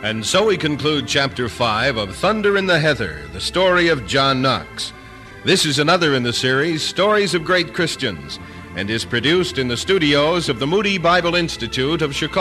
And so we conclude Chapter 5 of Thunder in the Heather, the story of John Knox. This is another in the series, Stories of Great Christians, and is produced in the studios of the Moody Bible Institute of Chicago.